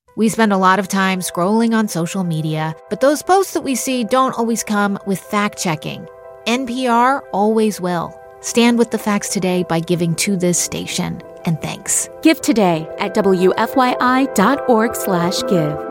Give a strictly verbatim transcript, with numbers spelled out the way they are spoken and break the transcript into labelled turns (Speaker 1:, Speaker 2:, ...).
Speaker 1: We spend a lot of time scrolling on social media, but those posts that we see don't always come with fact-checking. N P R always will. Stand with the facts today by giving to this station. And thanks.
Speaker 2: Give today at W F Y I dot org slash give.